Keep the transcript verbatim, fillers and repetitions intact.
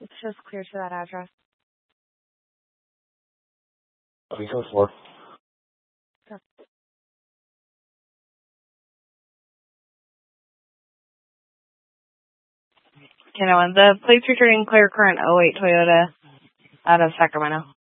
It's just clear to that address. Okay, code four. Sure. You know, and the plates returning clear current oh eight Toyota out of Sacramento.